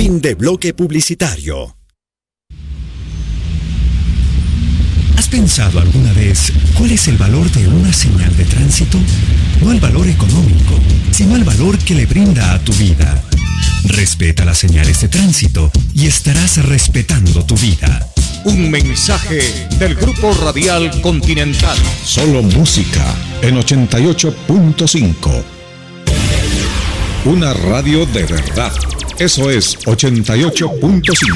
Fin de bloque publicitario. ¿Has pensado alguna vez cuál es el valor de una señal de tránsito? No el valor económico, sino el valor que le brinda a tu vida. Respeta las señales de tránsito y estarás respetando tu vida. Un mensaje del Grupo Radial Continental. Solo música en 88.5. Una radio de verdad. Eso es 88.5.